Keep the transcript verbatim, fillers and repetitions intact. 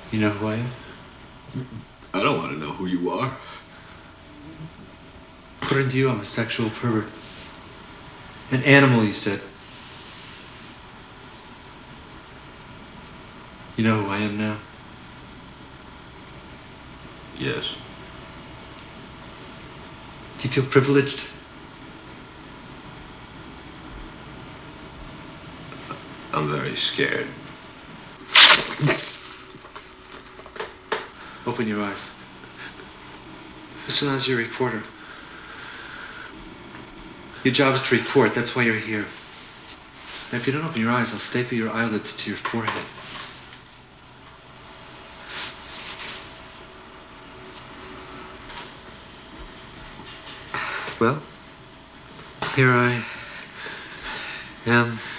You know who I am? I don't want to know who you are. According to you, I'm a sexual pervert. An animal, you said. You know who I am now? Yes. Do you feel privileged? I'm very scared. Open your eyes. Listen, as your reporter. Your job is to report. That's why you're here. And if you don't open your eyes, I'll staple your eyelids to your forehead. Well, here I am.